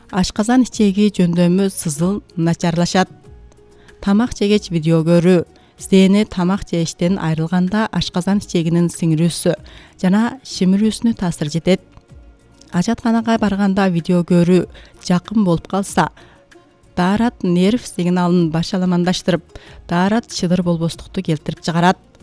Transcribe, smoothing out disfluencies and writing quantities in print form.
Ашказан ичеги жөндөмү сызыл начарлашат. Тамак жегеч видео көрүү. Сдени тамак жештен айрылганда ашказан ичегинин сиңирүүсү жана шимирүүсүнө таасир жетет. Ажатканага барганда видео көрүү жакын болуп калса, даарат нерв сигналын башаламандаштырып, даарат чыдыр болбостукту келтирип чыгарат.